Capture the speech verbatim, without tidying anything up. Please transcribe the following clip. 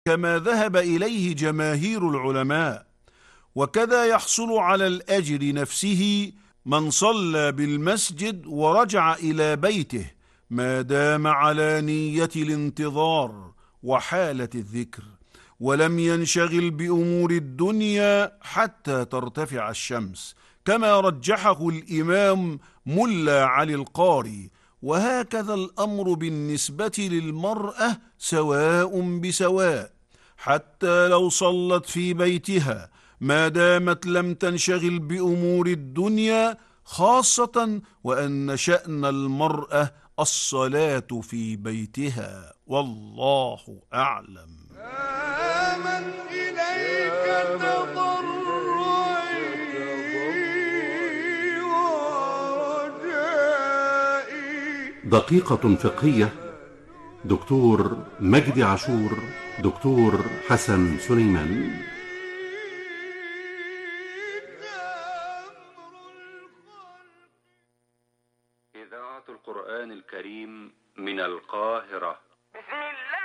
كما ذهب إليه جماهير العلماء. وكذا يحصل على الأجر نفسه من صلى بالمسجد ورجع إلى بيته ما دام على نية الانتظار وحالة الذكر، ولم ينشغل بأمور الدنيا حتى ترتفع الشمس، كما رجحه الإمام ملا علي القاري. وهكذا الأمر بالنسبة للمرأة سواء بسواء، حتى لو صلت في بيتها ما دامت لم تنشغل بأمور الدنيا، خاصة وأن شأن المرأة الصلاة في بيتها، والله أعلم. آمن إليك تضرعي ورجائي. دقيقة فقهية، دكتور مجدي عاشور، دكتور حسن سليمان. إذاعة القرآن الكريم من القاهرة.